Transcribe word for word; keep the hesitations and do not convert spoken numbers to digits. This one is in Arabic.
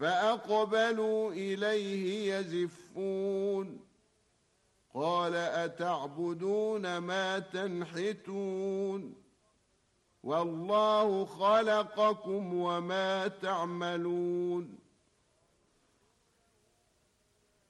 فأقبلوا إليه يزفون قال أتعبدون ما تنحتون والله خلقكم وما تعملون